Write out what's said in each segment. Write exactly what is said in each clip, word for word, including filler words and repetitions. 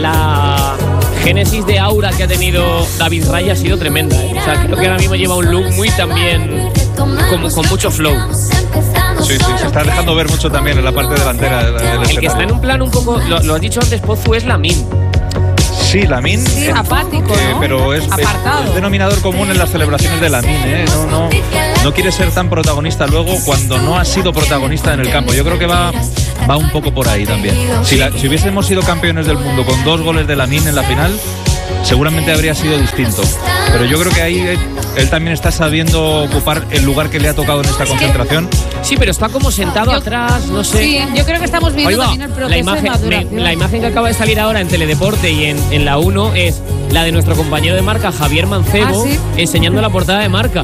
la génesis de aura que ha tenido David Raya ha sido tremenda, ¿eh? O sea, creo que ahora mismo lleva un look muy también con, con mucho flow. Sí, sí, se está dejando ver mucho también en la parte delantera del escenario. El que está en un plan un poco, lo, lo has dicho antes, Pozu, es Lamin. Sí, Lamin. Sí, eh, apático, eh, ¿no? Pero es, es, es denominador común en las celebraciones de Lamin, ¿eh? No, no, no quiere ser tan protagonista luego cuando no ha sido protagonista en el campo. Yo creo que va, va un poco por ahí también. Si, la, si hubiésemos sido campeones del mundo con dos goles de Lamin en la final, seguramente habría sido distinto. Pero yo creo que ahí él, él también está sabiendo ocupar el lugar que le ha tocado en esta concentración. Sí, pero está como sentado yo, atrás, no sé. Sí, yo creo que estamos viendo Oiga, también el proceso la imagen, de maduración. me, la imagen que acaba de salir ahora en Teledeporte y en, en la uno es la de nuestro compañero de Marca, Javier Mancebo, ¿Ah, sí? enseñando la portada de Marca.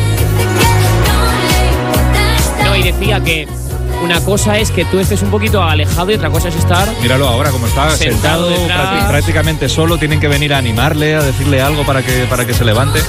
No, y decía que una cosa es que tú estés un poquito alejado y otra cosa es estar... Míralo ahora, como está sentado, sentado prácti- prácticamente solo. Tienen que venir a animarle, a decirle algo para que, para que se levante.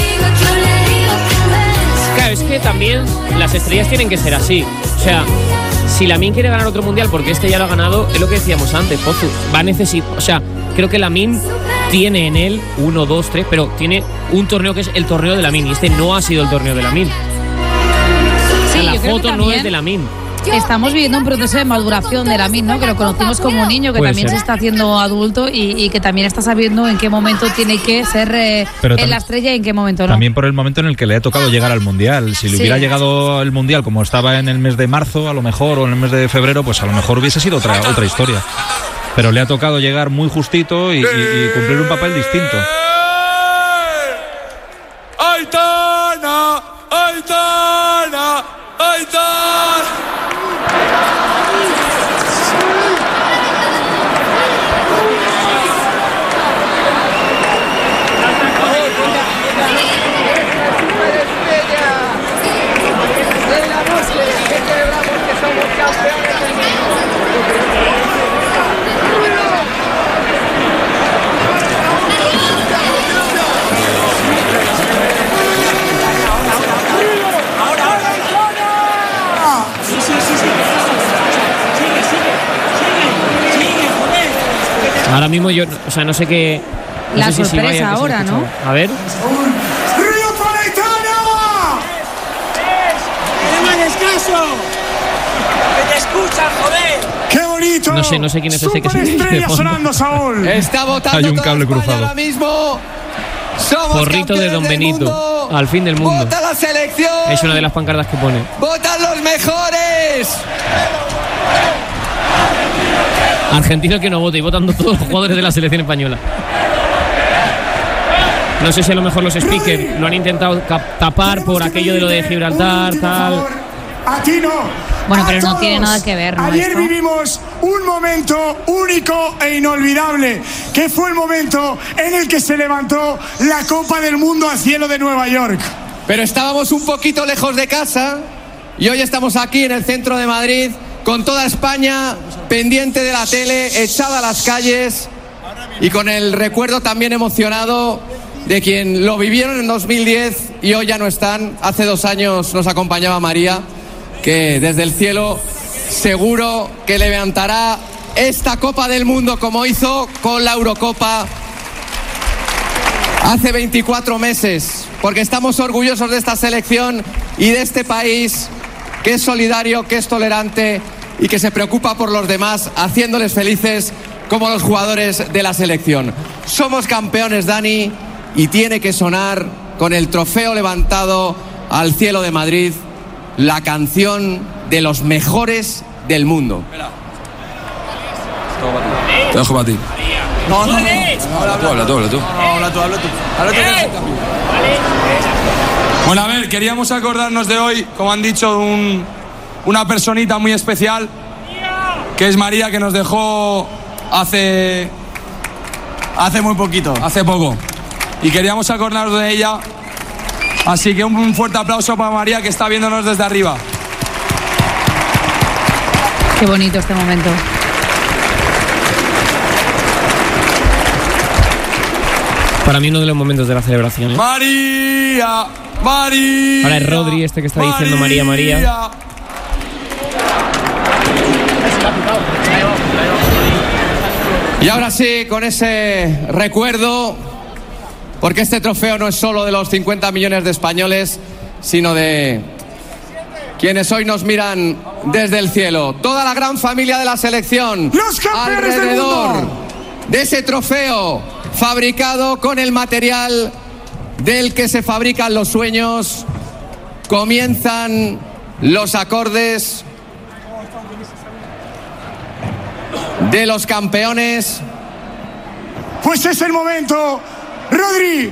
Claro, es que también las estrellas tienen que ser así. O sea, si Lamin quiere ganar otro mundial, porque este ya lo ha ganado, es lo que decíamos antes, Pozu. Va a necesitar... O sea, creo que Lamin tiene en él uno, dos, tres, pero tiene un torneo que es el torneo de Lamin. Y este no ha sido el torneo de Lamin. Sí, o sea, la yo creo foto que no es de Lamin. Estamos viviendo un proceso de maduración de Lamin, ¿no? Que lo conocimos como niño, que Puede también ser. se está haciendo adulto y, y que también está sabiendo en qué momento tiene que ser eh, Pero en tam- la estrella y en qué momento no. También por el momento en el que le ha tocado llegar al Mundial. Si le Sí. hubiera llegado el Mundial como estaba en el mes de marzo, a lo mejor, o en el mes de febrero, pues a lo mejor hubiese sido otra, otra historia. Pero le ha tocado llegar muy justito y, y- y cumplir un papel distinto. ¡Aitana! ¡Aitana! ¡Aitana! Ahora mismo yo, o sea, no sé qué... No La sé si sorpresa Silvia, que se ahora, escucha. ¿no? A ver. ¡Río Paletana! ¡No me hagas caso! ¡Que te escuchan, joder! ¡Qué bonito! No sé, no sé quién es ese que se dice de Superestrella fondo. sonando, Saúl. Está votando Hay un toda cable España cruzado. ahora mismo. Somos Porrito de campeones Don del Benito. mundo. Al fin del mundo. Vota la selección. Es una de las pancartas que pone. Votan los mejores. Argentino que no vota y votando todos los jugadores de la selección española. No sé si a lo mejor los speakers lo han intentado cap- tapar por aquello de lo de Gibraltar, tal. A ti no. Bueno, A pero no todos. tiene nada que ver, ¿no? Ayer Esto. vivimos un momento único e inolvidable, que fue el momento en el que se levantó la Copa del Mundo al cielo de Nueva York. Pero estábamos un poquito lejos de casa y hoy estamos aquí en el centro de Madrid con toda España pendiente de la tele, echada a las calles y con el recuerdo también emocionado de quien lo vivieron en dos mil diez y hoy ya no están. Hace dos años nos acompañaba María, que desde el cielo seguro que levantará esta Copa del Mundo como hizo con la Eurocopa hace veinticuatro meses, porque estamos orgullosos de esta selección y de este país que es solidario, que es tolerante y que se preocupa por los demás, haciéndoles felices como los jugadores de la selección. Somos campeones, Dani, y tiene que sonar con el trofeo levantado al cielo de Madrid la canción de los mejores del mundo. Te dejo para ti. No, no, no. Habla tú, habla tú, habla tú. Habla tú, habla tú. Habla tú. Bueno, a ver, queríamos acordarnos de hoy, como han dicho, un, una personita muy especial, que es María, que nos dejó hace... Hace muy poquito. hace poco. Y queríamos acordarnos de ella. Así que un, un fuerte aplauso para María, que está viéndonos desde arriba. Qué bonito este momento. Para mí uno de los momentos de la celebración, ¿eh? María, María. Ahora es Rodri este que está diciendo María, María. Y ahora sí, con ese recuerdo, porque este trofeo no es solo de los cincuenta millones de españoles, sino de quienes hoy nos miran desde el cielo. Toda la gran familia de la selección, los campeones alrededor del mundo, de ese trofeo fabricado con el material del que se fabrican los sueños, comienzan los acordes de los campeones. Pues es el momento, Rodri.